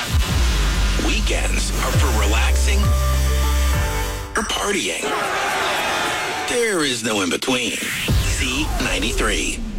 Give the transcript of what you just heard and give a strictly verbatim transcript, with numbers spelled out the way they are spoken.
Weekends are for relaxing or partying. There is no in between. Z ninety-three.